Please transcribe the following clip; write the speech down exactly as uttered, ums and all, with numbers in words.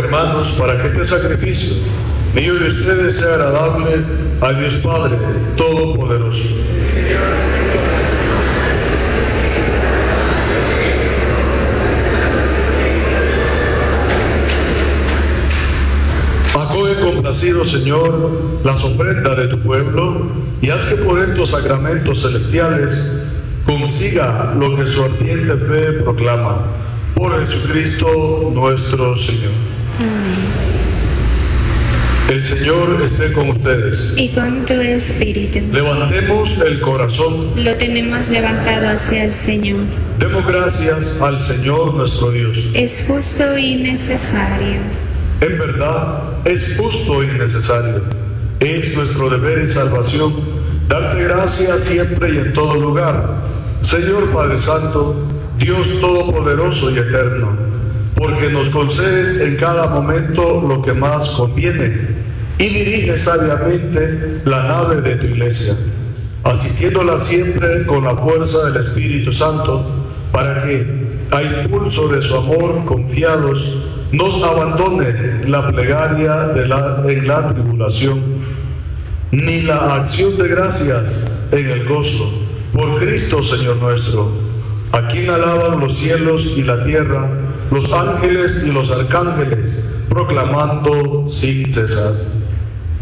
hermanos, para que este sacrificio mío y de ustedes sea agradable a Dios Padre Todopoderoso. Acoge complacido, Señor, las ofrendas de tu pueblo y haz que por estos sacramentos celestiales consiga lo que su ardiente fe proclama. Por Jesucristo nuestro Señor. Amén. El Señor esté con ustedes. Y con tu espíritu. Levantemos el corazón. Lo tenemos levantado hacia el Señor. Demos gracias al Señor nuestro Dios. Es justo y necesario. En verdad, es justo y necesario. Es nuestro deber y salvación darte gracias siempre y en todo lugar, Señor Padre Santo, Dios Todopoderoso y Eterno, porque nos concedes en cada momento lo que más conviene y diriges sabiamente la nave de tu iglesia, asistiéndola siempre con la fuerza del Espíritu Santo, para que, a impulso de su amor confiados, nos abandone la plegaria de la, en la tribulación, ni la acción de gracias en el gozo, por Cristo Señor nuestro, a quien alaban los cielos y la tierra, los ángeles y los arcángeles, proclamando sin cesar.